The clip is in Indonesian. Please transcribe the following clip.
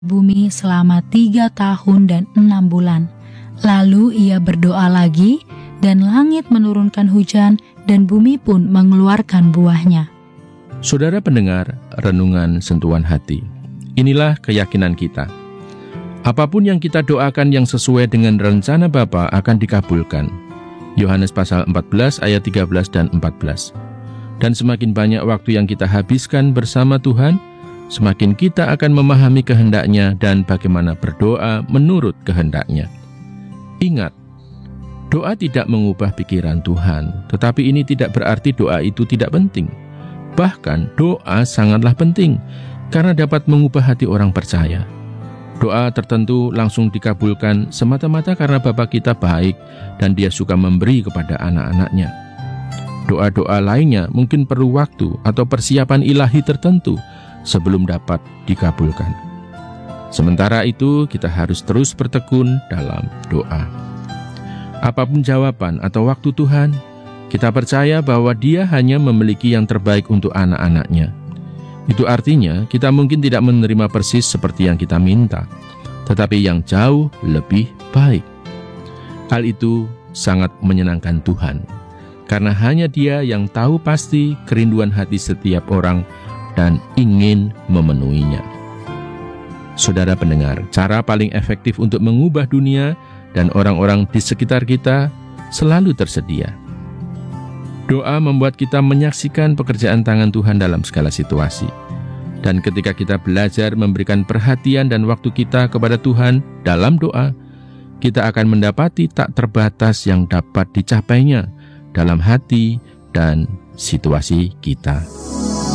bumi selama 3 tahun dan 6 bulan. Lalu ia berdoa lagi, dan langit menurunkan hujan, dan bumi pun mengeluarkan buahnya. Saudara pendengar, renungan sentuhan hati. Inilah keyakinan kita. Apapun yang kita doakan yang sesuai dengan rencana Bapa akan dikabulkan. Yohanes pasal 14 ayat 13 dan 14. Dan semakin banyak waktu yang kita habiskan bersama Tuhan, semakin kita akan memahami kehendak-Nya dan bagaimana berdoa menurut kehendak-Nya. Ingat, doa tidak mengubah pikiran Tuhan, tetapi ini tidak berarti doa itu tidak penting. Bahkan doa sangatlah penting, karena dapat mengubah hati orang percaya. Doa tertentu langsung dikabulkan semata-mata karena Bapa kita baik dan Dia suka memberi kepada anak-anak-Nya. Doa-doa lainnya mungkin perlu waktu atau persiapan ilahi tertentu sebelum dapat dikabulkan. Sementara itu, kita harus terus bertekun dalam doa. Apapun jawaban atau waktu Tuhan, kita percaya bahwa Dia hanya memiliki yang terbaik untuk anak-anak-Nya. Itu artinya kita mungkin tidak menerima persis seperti yang kita minta, tetapi yang jauh lebih baik. Hal itu sangat menyenangkan Tuhan, karena hanya Dia yang tahu pasti kerinduan hati setiap orang dan ingin memenuhinya. Saudara pendengar, cara paling efektif untuk mengubah dunia dan orang-orang di sekitar kita selalu tersedia. Doa membuat kita menyaksikan pekerjaan tangan Tuhan dalam segala situasi. Dan ketika kita belajar memberikan perhatian dan waktu kita kepada Tuhan dalam doa, kita akan mendapati tak terbatas yang dapat dicapainya dalam hati dan situasi kita.